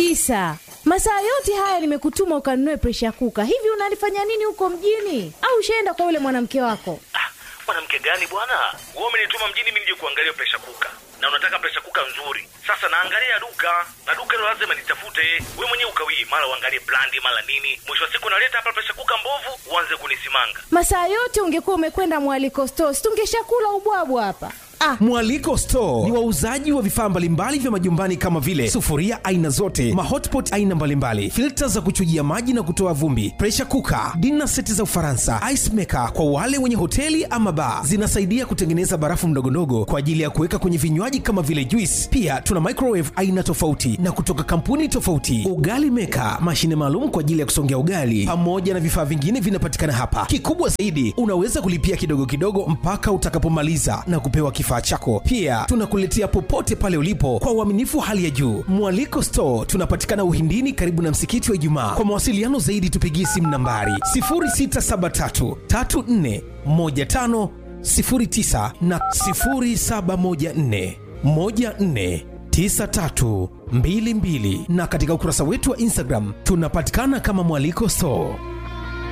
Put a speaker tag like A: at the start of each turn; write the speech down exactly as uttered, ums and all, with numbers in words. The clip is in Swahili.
A: kabisa. Masaa yote haya nimekutuma ukanunue pressure cooker. Hivi unalifanya nini huko mjini? Au ushaenda kwa yule mwanamke wako?
B: Ah, mwanamke gani bwana? Wewe umenituma mjini mimi nije kuangalia pressure cooker. Na unataka pressure cooker nzuri. Sasa naangalia duka, na duka hilo lazima nitafute. Wewe mwenyewe ukawii, mara uangalie brand mara nini. Mwisho wa siku naleta hapa pressure cooker mbovu, uanze kunisimanga.
A: Masaa yote ungekuwa umekwenda Mwaliko Stores, tungeshakula ubwabwa hapa.
C: Ah. Mwaliko Store ni wauzaji wa vifaa mbalimbali vya majumbani kama vile sufuria aina zote, mahotpot aina mbalimbali, filter za kuchujia maji na kutoa vumbi, pressure cooker, dinner set za Ufaransa, ice maker kwa wale wenye hoteli ama bar. Zinasaidia kutengeneza barafu mdogondogo kwa ajili ya kuweka kwenye vinywaji kama vile juice. Pia tuna microwave aina tofauti na kutoka kampuni tofauti. Ugali maker, mashine maalum kwa ajili ya kusongea ugali, pamoja na vifaa vingine vinapatikana hapa. Kikubwa zaidi, unaweza kulipia kidogo kidogo mpaka utakapomaliza na kupewa kifaa chako. Pia tunakuletea popote pale ulipo kwa uaminifu hali ya juu. Mwaliko Store tunapatikana Uhindini karibu na msikiti wa Ijumaa. Kwa mawasiliano zaidi tupigie simu nambari sifuri sita saba tatu tatu nne moja tano sifuri tisa na sifuri saba moja nne moja nne tisa tatu mbili mbili, na katika ukurasa wetu wa Instagram tunapatikana kama Mwaliko Store.